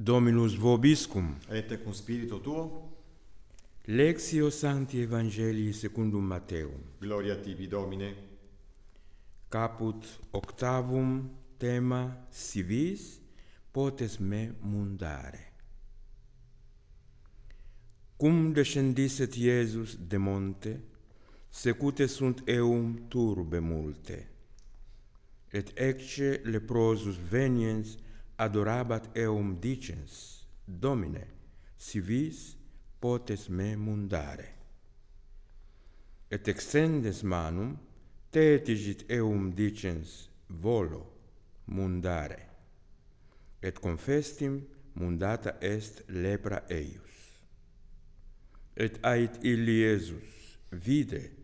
Dominus vobiscum. Et cum spiritu tuo. Lectio Sancti Evangelii secundum Matteum. Gloria tibi, Domine. Caput octavum, tema si vis potes me mundare. Cum descendisset Iesus de monte, secute sunt eum turbe multe, et ecce leprosus veniens adorabat eum dicens, Domine, si vis potes me mundare. Et extendes manum, tetigit eum dicens, volo mundare. Et confestim mundata est lepra eius. Et ait illi Iesus vide